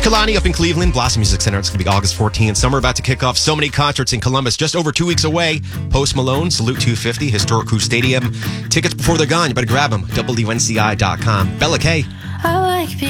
Kehlani up in Cleveland, Blossom Music Center. It's going to be August 14th. Summer about to kick off. So many concerts in Columbus. Just over 2 weeks away. Post Malone, Salute 250, Historic Crew Stadium. Tickets before they're gone. You better grab them. WNCI.com. Bella K. I like being